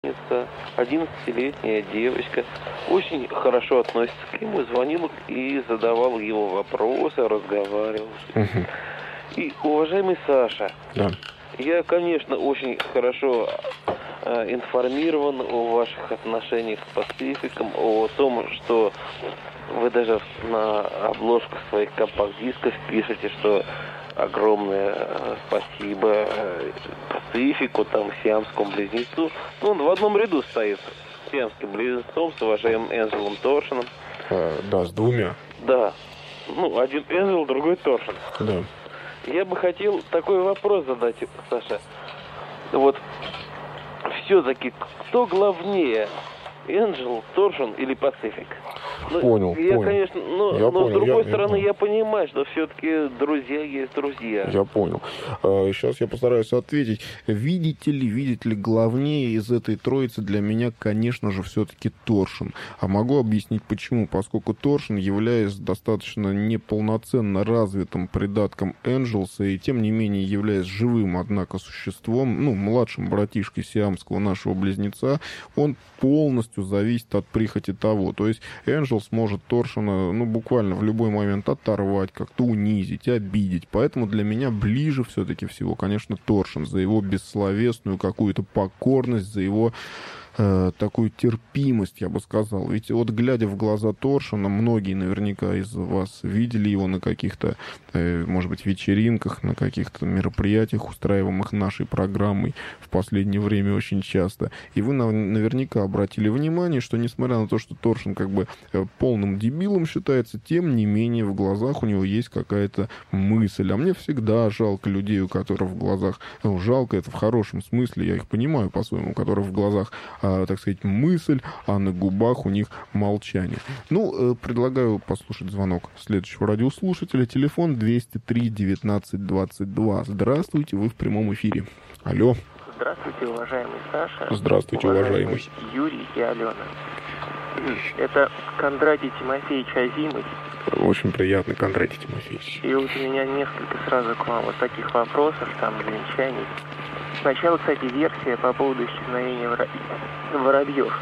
11-летняя девочка очень хорошо относится к нему, звонил и задавал его вопросы, разговаривал. Мгм. И, уважаемый Саша, Да. я, конечно, очень хорошо информирован о ваших отношениях с Пацификом, о том, что вы даже на обложках своих компакт-дисков пишете, что огромное спасибо Пацифику, там, сиамскому близнецу. Ну, он в одном ряду стоит с сиамским близнецом, с уважаемым Энджелом Торшином. Да, с двумя. Да. Ну, один Энджел, другой Торшин. Да. Я бы хотел такой вопрос задать, Саша. Вот, все-таки, кто главнее, Энджел, Торшин или Пацифик? Ну, Понял, я, понял. конечно, но Я с понял, другой я стороны, понял. я понимаю, что все-таки друзья есть друзья. Я понял. Сейчас я постараюсь ответить. Видите ли, главнее из этой троицы для меня, конечно же, все-таки Торшин. А могу объяснить почему. Поскольку Торшин, являясь достаточно неполноценно развитым придатком Энджелса, и тем не менее являясь живым, однако, существом, ну, младшим братишкой сиамского нашего близнеца, он полностью зависит от прихоти того. То есть Энджел сможет Торшина, ну, буквально в любой момент оторвать, как-то унизить, обидеть. Поэтому для меня ближе все-таки всего, конечно, Торшин. За его бессловесную какую-то покорность, за его такую терпимость, я бы сказал. Ведь вот глядя в глаза Торшина, многие наверняка из вас видели его на каких-то, может быть, вечеринках, на каких-то мероприятиях, устраиваемых нашей программой в последнее время очень часто. И вы наверняка обратили внимание, что несмотря на то, что Торшин как бы полным дебилом считается, тем не менее в глазах у него есть какая-то мысль. А мне всегда жалко людей, у которых в глазах, ну, жалко это в хорошем смысле, я их понимаю по-своему, у которых в глазах, так сказать, мысль, а на губах у них молчание. Ну, предлагаю послушать звонок следующего радиослушателя. Телефон 203-19-22. Здравствуйте, вы в прямом эфире. Алло. Здравствуйте, уважаемый Саша. Здравствуйте, уважаемый. Юрий и Алена. Это Кондратий Тимофеевич Азимый. Очень приятно, Кондратий Тимофеевич. И вот у меня несколько сразу к вам вот таких вопросов, там, замечаний. Сначала, кстати, версия по поводу исчезновения воробьев.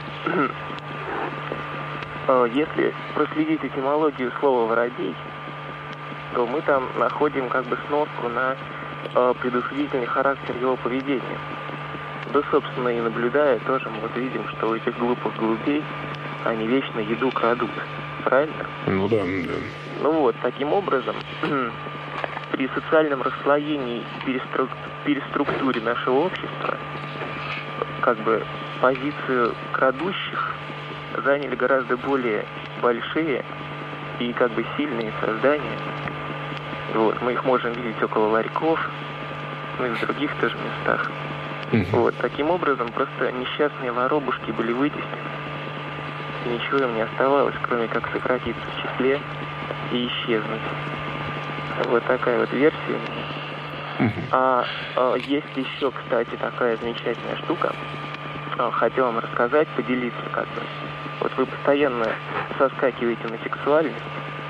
Если проследить этимологию слова «воробей», то мы там находим как бы сноску на предусудительный характер его поведения. Да, собственно, и наблюдая, тоже мы вот видим, что у этих глупых голубей они вечно еду крадут. Правильно? Ну да. Ну вот, таким образом, при социальном расслоении и переструктуре нашего общества, как бы позицию крадущих заняли гораздо более большие и как бы сильные создания. Вот, мы их можем видеть около ларьков, ну и в других тоже местах. Вот, таким образом, просто несчастные воробушки были вытеснены. Ничего им не оставалось, кроме как сократиться в числе и исчезнуть. Вот такая вот версия у меня. Есть еще, кстати, такая замечательная штука. Хотел вам рассказать, поделиться как бы. Вот вы постоянно соскакиваете на сексуальность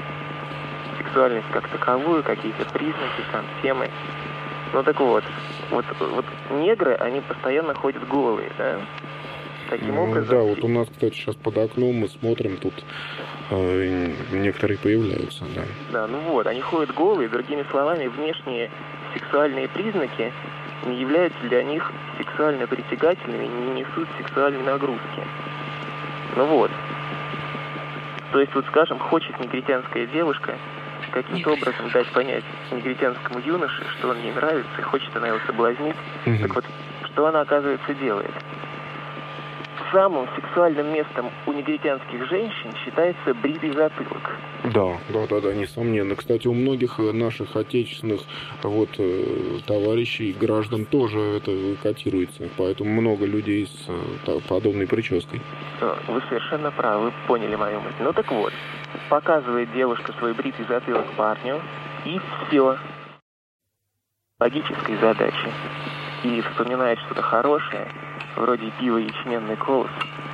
как таковую, какие-то признаки, там, темы. Ну так вот негры, они постоянно ходят голые, да? Таким образом... Да, вот у нас, кстати, сейчас под окном мы смотрим, тут некоторые появляются, да. Да, ну вот, они ходят голые, другими словами, внешние сексуальные признаки не являются для них сексуально притягательными, не несут сексуальной нагрузки. Ну вот. То есть, вот скажем, хочет негритянская девушка каким-то образом дать понять негритянскому юноше, что он ей нравится, и хочет она его соблазнить. Так вот, что она, оказывается, делает? Самым сексуальным местом у негритянских женщин считается бритый затылок. Да, несомненно. Кстати, у многих наших отечественных товарищей, граждан тоже это котируется. Поэтому много людей с подобной прической. Вы совершенно правы, вы поняли мою мысль. Ну так вот, показывает девушка свой бритый затылок парню, и все. Логической задачи. И вспоминает что-то хорошее, вроде пива ячменный колос,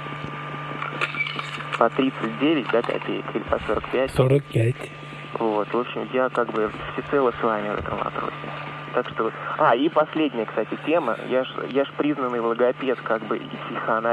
по 39, да, копеек, или по 45. 45. Вот, в общем, я как бы всецело с вами в этом вопросе. Так что... и последняя, кстати, тема. Я ж признанный логопед, как бы, и психоаналитик.